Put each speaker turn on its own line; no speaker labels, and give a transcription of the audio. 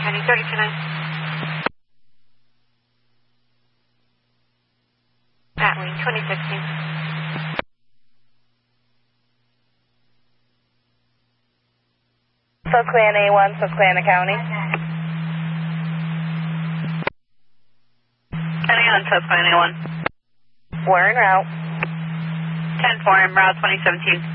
County 329. Atween 2016.
Susquehanna A1, Susquehanna County.
County on Susquehanna A1.
We're en route.
10-4, en route 2017.